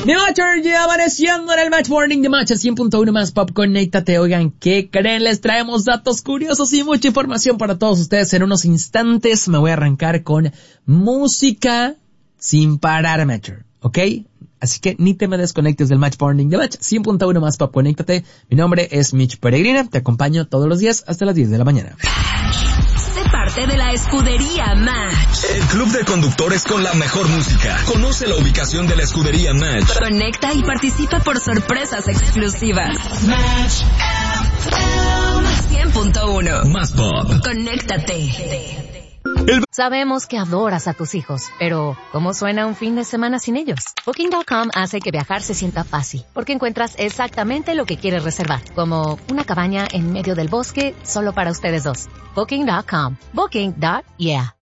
The Matcher ya amaneciendo en el Match Morning de Match 100.1 más Pop. Conéctate. Oigan, ¿qué creen? Les traemos datos curiosos y mucha información para todos ustedes. En unos instantes me voy a arrancar con música sin parar, Matcher, ¿ok? Así que ni te me desconectes del Match Morning de Match 100.1 más Pop. Conéctate. Mi nombre es Mitch Peregrina. Te acompaño todos los días hasta las 10 de la mañana. Sé parte de la escudería Match. El club de conductores con la mejor música. Conoce la ubicación de la escudería Match. Conecta y participa por sorpresas exclusivas. Match FM 100.1 Más Pop. Conéctate. Sabemos que adoras a tus hijos, pero ¿cómo suena un fin de semana sin ellos? Booking.com hace que viajar se sienta fácil, porque encuentras exactamente lo que quieres reservar, como una cabaña en medio del bosque solo para ustedes dos. Booking.com. Booking.yeah.